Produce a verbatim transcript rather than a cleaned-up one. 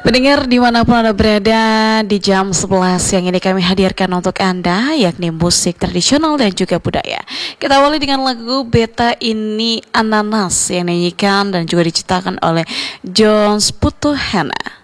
Pendengar dimanapun Anda berada, di jam sebelas yang ini kami hadirkan untuk Anda, yakni musik tradisional dan juga budaya. Kita awali dengan lagu Beta Ini Ananas yang dinyanyikan dan juga diciptakan oleh John Sputuhana.